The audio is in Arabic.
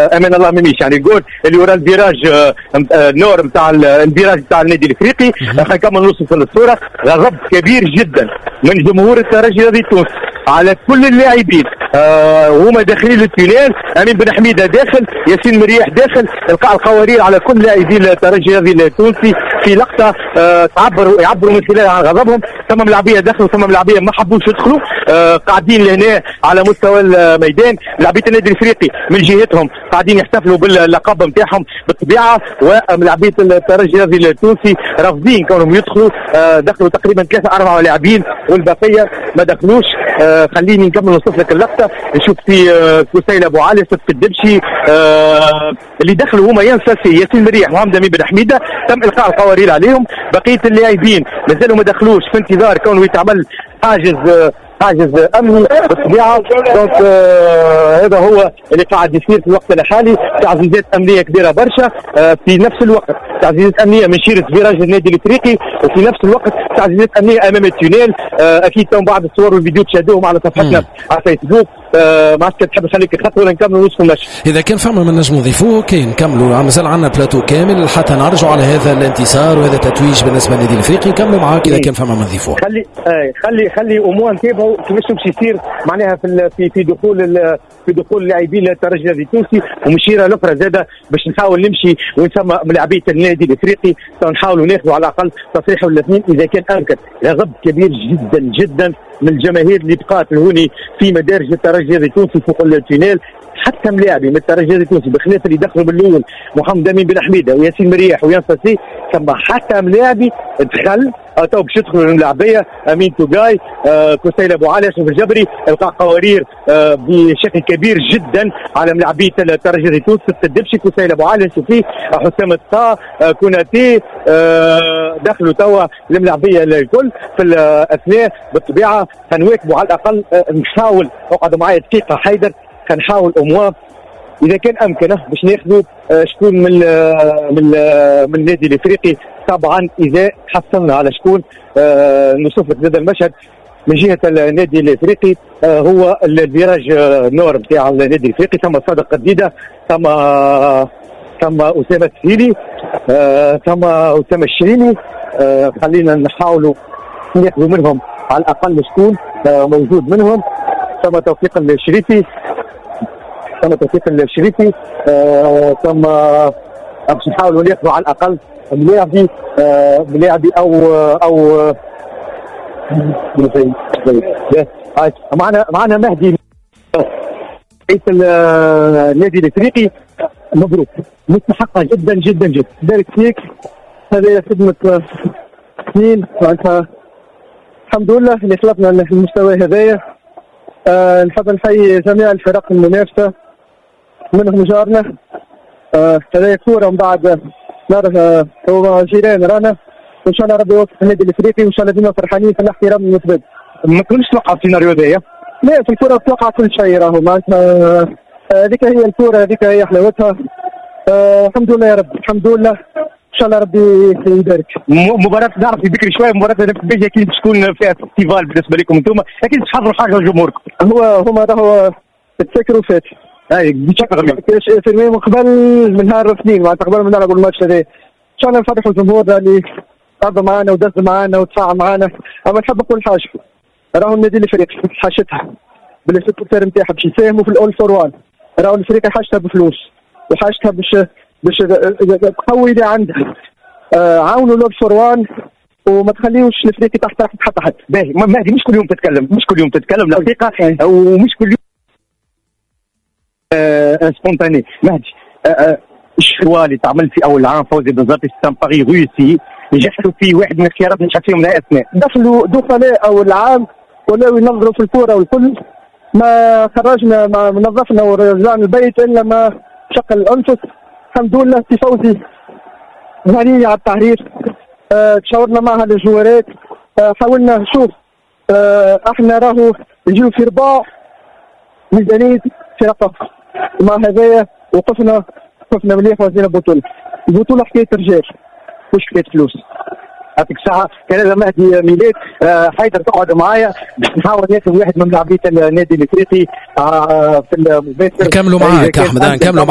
امان الله ميميش، يعني الجول اللي ورا الفيراج نور نتاع الفيراج نتاع النادي الافريقي. خلينا نكمل نوصف الصوره. غضب كبير جدا من جمهور الترجي الرياضي التونسي على كل اللاعبين وهما داخلين للتونيل. امين بن حميده داخل، ياسين مريح داخل، القاء القوارير على كل لاعبين الترجي الرياضي التونسي في لقطه يعبروا من خلالها عن غضبهم. ثم ملاعبيه دخلوا، ثم ملاعبيه ما حبوش يدخلوا، قاعدين لهنا على مستوى الميدان. لاعبيه النادي الافريقي من جهتهم قاعدين يحتفلوا باللقب نتاعهم بالطبيعه، وملاعبيه الترجي الرياضي التونسي رافضين كونهم يدخلوا. دخلوا تقريبا 3-4 لاعبين والبقيه ما دخلوش. خليني نكمل نوصف لك اللقطه. نشوف في كسيل ابو علي، صدق الدبشي، اللي دخلوا هما ينساسي، ياسين مريح، محمد امين بن حميده. تم القاء القوارير عليهم. بقيه اللاعبين مازالوا ما دخلوش في انتظار كونه يتعمل حاجز امني بالطبيعه. دونك هذا هو اللي قاعد يصير في الوقت الحالي. تعزيزات امنيه كبيره برشا في نفس الوقت، تعزيزات امنيه من شيره فيراج النادي الافريقي، وفي نفس الوقت تعزيزات امنيه امام التونيل. اكيد تو بعض الصور والفيديو تشاهدوهم على صفحتنا على فيسبوك. ما عادش تحب نخليك خط ولا نكملوا نصف المشهد؟ اذا كان فما من نجم نضيفوه كي نكملوا، مازال عندنا بلاتو كامل حتى نرجعوا على هذا الانتصار وهذا التتويج بالنسبه للنادي الافريقي. نكملوا معاك اذا كان فما من نضيفوه. خلي امور نتابعوا كيفاش باش يصير معناها في دخول لاعبين الترجي التونسي. ومشيره الاخرى زاده باش نحاول نمشي ونسمى لاعبيه النادي الافريقي، نحاولوا ناخذوا على الاقل تصريح ولا اثنين اذا كان امكن. غضب كبير جدا جدا من الجماهير اللي بقات هوني في مدارج الترجي التونسي فوق التونيل. حتى ملاعبي من الترجي التونسي بخلاف اللي دخلوا بالاول محمد امين بن حميده وياسين مريح وينساسي، ثم حتى ملاعبي دخل تو باش يدخلوا الملاعبيه. امين توجاي، كسيل ابو علي، اشرف الجبري، القاء قوارير بشكل كبير جدا على ملاعبيه الترجي التونسي. الدبشي، كسيل ابو علي، شوفي حسام الطا، كوناتي، دخلوا توا الملاعبيه الكل في الاثناء. بالطبيعه خنواكبوا على الاقل، نحاول اقعدوا معايا دقيقه حيدر، خنحاول اموار اذا كان امكنه باش ناخذوا شكون من النادي الافريقي. طبعا اذا حصلنا على شكون نوصف لك هذا المشهد من جهه النادي الافريقي. هو الفيراج نور بتاع النادي الافريقي. ثم صادق قديده، ثم اسامه السيلي، ثم اسامه الشريني. خلينا نحاولوا ناخذوا منهم على الاقل شكون موجود منهم. ثم توفيق الشريفي، ثم باش نحاولوا ناخذوا على الاقل ملاعبي او معنا مهدي رئيس النادي الافريقي. مبروك، مستحقه جدا جدا جدا. بارك فيك، هذه خدمه سنين معناتها. الحمد لله اللي خلقنا المستوى هذايا. نحب نحيي جميع الفرق المنافسه منهم جارنا. هذايا كوره ومن بعد نعرف هو جيران رانا، وان شاء الله ربي يوفق النادي الافريقي، وان شاء الله ديما فرحانين في الاحترام المثبت. ما كنتش توقع السيناريو هذايا؟ لا، في الكوره توقع كل شيء راهو معناتها. هذيك هي الكوره، هذيك هي حلاوتها. الحمد لله يا رب، الحمد لله. ان شاء الله ربي يبارك. مباراة نعرف بكري شويه، مباراة بيجي اكيد تكون فيها فيستيفال بالنسبه لكم انتم، اكيد تحضروا حاجه لجمهوركم. هما راهو تفكروا فات. اي في من قبل من نهار الاثنين معناتها، قبل ما نلعبوا الماتش هذا. ان شاء الله نفرحوا الجمهور اللي قضى معنا ودز معنا وتفاعل معنا. اما نحب نقول حاجه، راهو النادي الافريقي حاجتها بالسكتور نتاعها باش يساهموا في الاول فور وان. راهو الافريقي حاجتها بفلوس وحاجتها باش تقوي اللي عندها. عاونوا الاول فور وان وما تخليوش الافريقي تحت حتى حد. باهي مهدي، مش كل يوم تتكلم الحقيقه، ومش كل يوم سبونتاني. مهدي، الشوا اللي تعمل في اول عام فوزي بالضبط سان باري روسي، نجحتوا فيه واحد من الخيارات اللي نجحت فيهم من الاسماء. دخلاء اول عام ولاو ينظروا في الكوره والكل. ما خرجنا، ما نظفنا ورجعنا البيت الا ما شق الانفس. الحمد لله في فوزي هنية على التحرير. تشاورنا معها الجوارات. حاولنا نشوف احنا راهو نجيو في رباع ميزانية فرقة مع هذايا، وقفنا مليح وزينا البطولة حكاية رجال مش حكاية فلوس. يعطيك الصحة. كان هذا مهدي ميلاد. حيدر تقعد معايا باش نحاول ناخذ واحد من لاعبية النادي الافريقي في المباشر. نكملوا معاك احمد، نكملوا